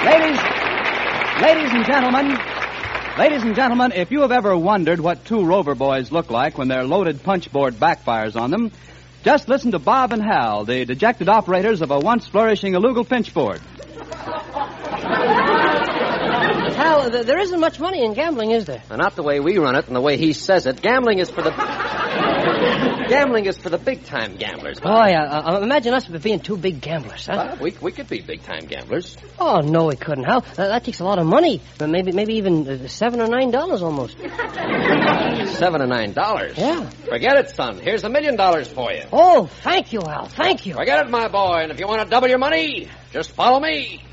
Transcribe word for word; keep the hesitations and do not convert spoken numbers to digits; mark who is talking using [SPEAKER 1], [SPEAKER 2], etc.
[SPEAKER 1] Ladies, ladies and gentlemen, ladies and gentlemen, if you have ever wondered what two Rover boys look like when their loaded punchboard backfires on them, just listen to Bob and Hal, the dejected operators of a once flourishing Illugal pinchboard.
[SPEAKER 2] Hal, th- there isn't much money in gambling, is there?
[SPEAKER 3] Now, not the way we run it and the way he says it. Gambling is for the... Gambling is for the big-time gamblers.
[SPEAKER 2] Boy, uh, uh, imagine us being two big gamblers, huh?
[SPEAKER 3] Uh, we, we could be big-time gamblers.
[SPEAKER 2] Oh, no, we couldn't, Hal. Uh, that takes a lot of money. But maybe maybe even uh, seven or nine dollars almost.
[SPEAKER 3] Seven or nine dollars?
[SPEAKER 2] Yeah.
[SPEAKER 3] Forget it, son. Here's a million dollars for you.
[SPEAKER 2] Oh, thank you, Hal. Thank you.
[SPEAKER 3] Forget it, my boy. And if you want to double your money, just follow me.